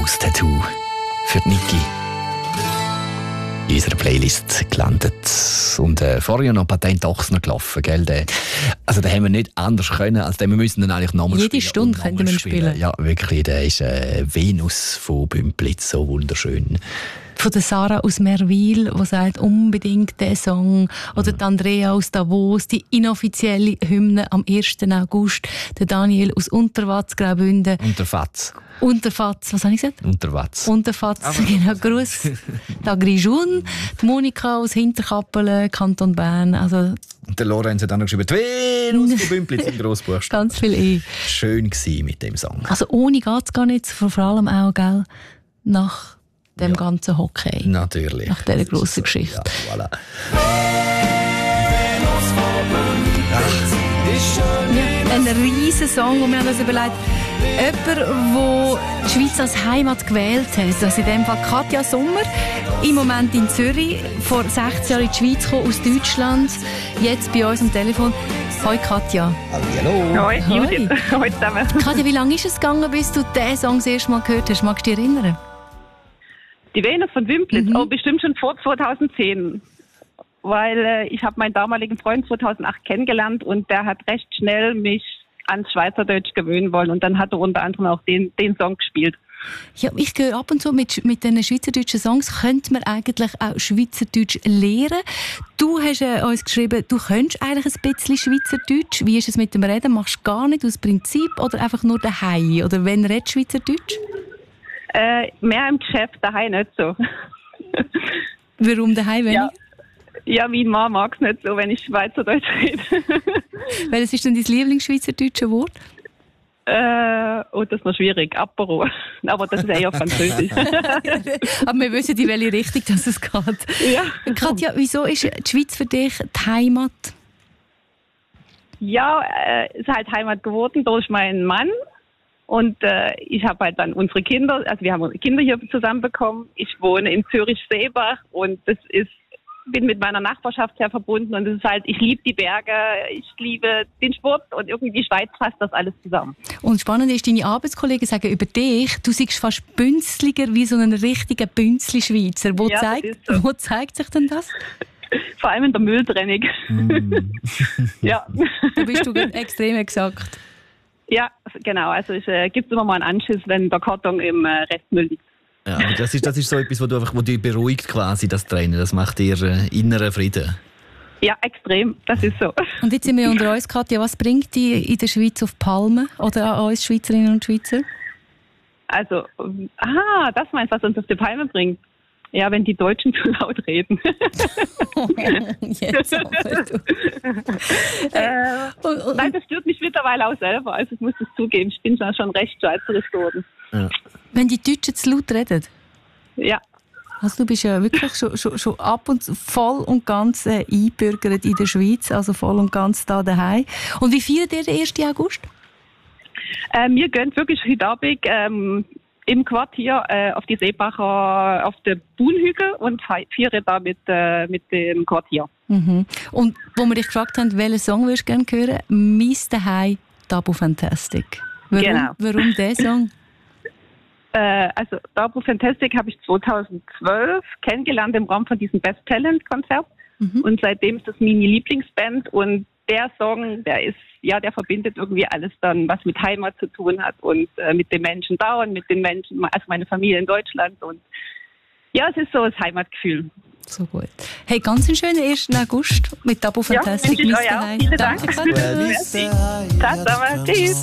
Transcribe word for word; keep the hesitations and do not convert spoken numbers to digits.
Nose-Tattoo für die Niki. In unserer Playlist gelandet. Und äh, vorher noch Patent Ochsner gelaufen, gell? Der, also den haben wir nicht anders können, als den. Wir müssen dann eigentlich nochmal spielen. Jede Stunde könnten wir spielen. spielen. Ja, wirklich, der ist äh, Venus von Bümplitz, so wunderschön. Von der Sarah aus Merwil, die sagt, unbedingt diesen Song. Oder die Andrea aus Davos, die inoffizielle Hymne am ersten August. Der Daniel aus Unterwatz, Graubünden. Unterfatz. Unterfatz, was habe ich gesagt? Unterwatz. Unterfatz, Aber genau, Gruß. Da Grischun, die Monika aus Hinterkappelen, Kanton Bern. Also, und der Lorenz hat dann noch geschrieben, Venus von Bümplitz in Grossbuchstaben. Ganz viel E. Schön gewesen mit dem Song. Also ohne geht es gar nicht, vor allem auch, gell, nach dem ja. ganzen Hockey. Natürlich. Nach dieser grossen so. Geschichte. Ja, voilà. Ja, ein riesen Song, und wir haben uns überlegt, jemand, der die Schweiz als Heimat gewählt hat, also in dem Fall Katja Sommer, im Moment in Zürich, vor sechzehn Jahren in die Schweiz gekommen, aus Deutschland, jetzt bei uns am Telefon. Hoi Katja. Hallo. Hoi, Judith. Hoi zusammen. Katja, wie lange ist es gegangen, bis du diesen Song das erste Mal gehört hast? Magst du dich erinnern? Die Venus von Bümplitz, Mhm. oh, bestimmt schon vor zweitausendzehn. Weil äh, ich habe meinen damaligen Freund zweitausendacht kennengelernt und der hat recht schnell mich ans Schweizerdeutsch gewöhnen wollen. Und dann hat er unter anderem auch den, den Song gespielt. Ja, ich höre ab und zu mit, mit diesen schweizerdeutschen Songs könnte man eigentlich auch Schweizerdeutsch lernen. Du hast äh, uns geschrieben, du könntest eigentlich ein bisschen Schweizerdeutsch. Wie ist es mit dem Reden? Machst du gar nicht aus Prinzip oder einfach nur daheim? Oder wenn redest du Schweizerdeutsch? Äh, mehr im Geschäft, daheim nicht so. Warum daheim weniger? Ja. Ja, meine Mama mag es nicht so, wenn ich Schweizerdeutsch rede. Welches ist denn dein Lieblingsschweizerdeutsche Wort? Äh, oh, das ist noch schwierig. Apero. Aber das ist eher Französisch. Aber wir wissen, in welche Richtung das es geht. Ja. Katja, wieso ist die Schweiz für dich die Heimat? Ja, äh, es ist halt Heimat geworden durch meinen Mann. Und äh, ich habe halt dann unsere Kinder, also wir haben unsere Kinder hier zusammenbekommen. Ich wohne in Zürich-Seebach und das ist, bin mit meiner Nachbarschaft sehr verbunden und es ist halt, ich liebe die Berge, ich liebe den Sport und irgendwie die Schweiz fasst das alles zusammen. Und spannend ist, deine Arbeitskollegen sagen über dich, du siehst fast bünzliger wie so ein richtiger Bünzli-Schweizer. Wo, ja, zeigt, so. wo zeigt sich denn das? Vor allem in der Mülltrennung. Mm. Ja. Da bist du extrem exakt. Ja, genau. Also es äh, gibt immer mal einen Anschiss, wenn der Karton im äh, Restmüll liegt. Ja, aber das ist, das ist so etwas, wo du einfach, wo dich beruhigt quasi, das Trennen. Das macht dir äh, inneren Frieden. Ja, extrem. Das ist so. Und jetzt sind wir unter uns, Katja. Was bringt dich in der Schweiz auf die Palme? Oder an uns Schweizerinnen und Schweizer? Also, aha, das meinst du, was uns auf die Palme bringt? Ja, wenn die Deutschen zu laut reden. Jetzt aber du. äh, und, und, nein, das stört mich mittlerweile auch selber. Also ich muss das zugeben, ich bin schon recht schweizerisch geworden. Ja. Wenn die Deutschen zu laut reden? Ja. Also du bist ja wirklich schon, schon, schon ab und zu voll und ganz äh, eingebürgert in der Schweiz, also voll und ganz da daheim. Und wie feiert ihr den ersten August? Äh, wir gehen wirklich heute Abend ähm, im Quartier äh, auf die Seebacher, auf den Buhnhügel und feiern da mit, äh, mit dem Quartier. Mhm. Und wo wir dich gefragt haben, welchen Song würdest du gerne hören? «Mein Daheim, Tabu Fantastic». Warum, genau. Warum der Song? Äh, also Tabu Fantastic habe ich zweitausendzwölf kennengelernt im Rahmen von diesem Best Talent Konzert. Mhm. Und seitdem ist das meine Lieblingsband und der Song, der ist, ja, der verbindet irgendwie alles dann, was mit Heimat zu tun hat und äh, mit den Menschen da und mit den Menschen, also meine Familie in Deutschland und ja, es ist so das Heimatgefühl. So gut. Hey, ganz einen schönen ersten August mit Tabu Fantastic. Ja, wünsche ich euch auch. Vielen Dank. Danke. Ciao zusammen. Tschüss.